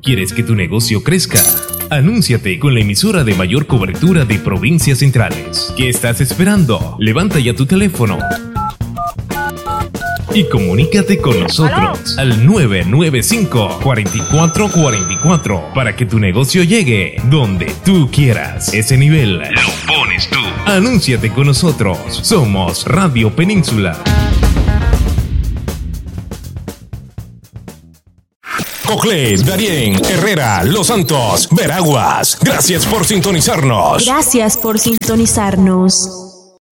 ¿Quieres que tu negocio crezca? Anúnciate con la emisora de mayor cobertura de provincias centrales. ¿Qué estás esperando? Levanta ya tu teléfono y comunícate con nosotros al 995-4444 para que tu negocio llegue donde tú quieras. Ese nivel lo pones tú. Anúnciate con nosotros. Somos Radio Península. Coclé, Darién, Herrera, Los Santos, Veraguas. Gracias por sintonizarnos. Gracias por sintonizarnos.